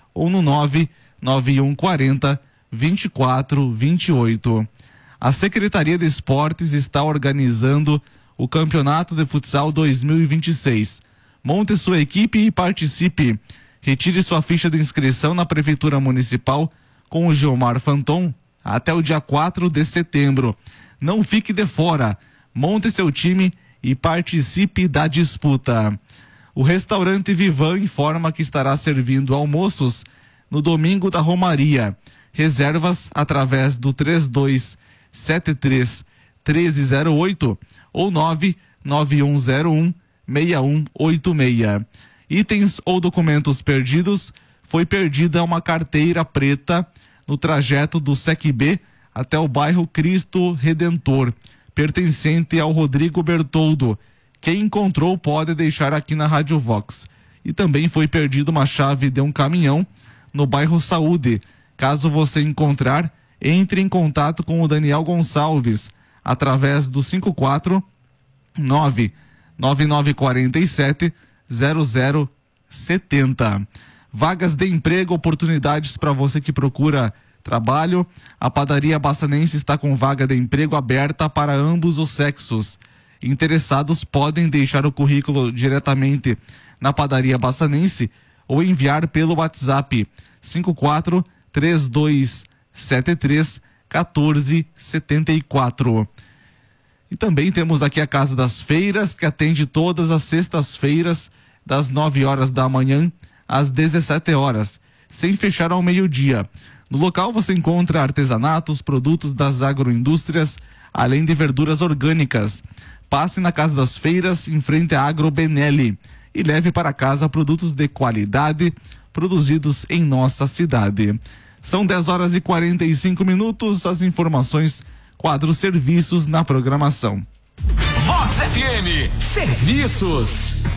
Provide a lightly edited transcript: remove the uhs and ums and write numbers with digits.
ou no 99140 2428. A Secretaria de Esportes está organizando o Campeonato de Futsal 2026. Monte sua equipe e participe. Retire sua ficha de inscrição na Prefeitura Municipal com o Gilmar Fanton até o dia 4 de setembro. Não fique de fora. Monte seu time e participe da disputa. O restaurante Vivan informa que estará servindo almoços no domingo da Romaria. Reservas através do 3273-1308 ou 99101-6186. Itens ou documentos perdidos: foi perdida uma carteira preta no trajeto do SECB até o bairro Cristo Redentor, pertencente ao Rodrigo Bertoldo. Quem encontrou pode deixar aqui na Rádio Vox. E também foi perdida uma chave de um caminhão no bairro Saúde. Caso você encontrar, entre em contato com o Daniel Gonçalves através do 549-9947-0070. Vagas de emprego, oportunidades para você que procura trabalho. A padaria Bassanense está com vaga de emprego aberta para ambos os sexos. Interessados podem deixar o currículo diretamente na padaria Bassanense ou enviar pelo WhatsApp 54-3273-1474. E também temos aqui a Casa das Feiras, que atende todas as sextas-feiras, das 9 horas da manhã às 17 horas, sem fechar ao meio-dia. No local você encontra artesanatos, produtos das agroindústrias, além de verduras orgânicas. Passe na Casa das Feiras, em frente à Agro Benelli, e leve para casa produtos de qualidade produzidos em nossa cidade. São 10 horas e 45 minutos. As informações, quadro serviços na programação. Vox FM, serviços.